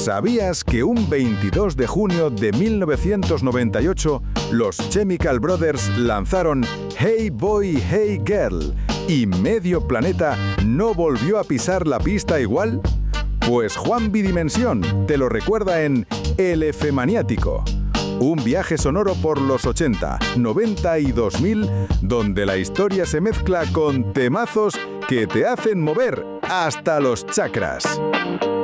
¿Sabías que un 22 de junio de 1998 los Chemical Brothers lanzaron Hey Boy, Hey Girl y medio planeta no volvió a pisar la pista igual? Pues Juan Bidimensión te lo recuerda en El Efemaniático, un viaje sonoro por los 80, 90 y 2000, donde la historia se mezcla con temazos que te hacen mover hasta los chakras.